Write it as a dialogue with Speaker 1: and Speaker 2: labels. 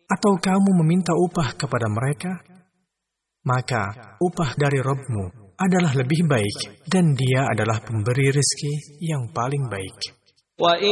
Speaker 1: Atau kamu meminta upah kepada mereka? Maka upah dari Rabb-mu adalah lebih baik, dan Dia adalah pemberi rezeki yang paling baik.